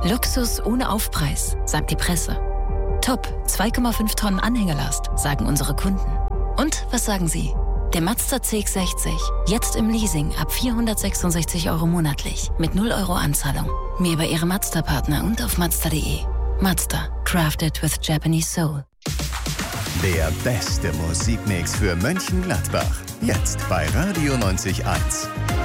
Luxus ohne Aufpreis, sagt die Presse. Top, 2,5 Tonnen Anhängelast, sagen unsere Kunden. Und was sagen Sie? Der Mazda CX-60, jetzt im Leasing ab 466 € monatlich, mit 0 € Anzahlung. Mehr über Ihre Mazda-Partner und auf Mazda.de. Mazda, crafted with Japanese soul. Der beste Musikmix für Mönchengladbach. Jetzt bei Radio 90.1.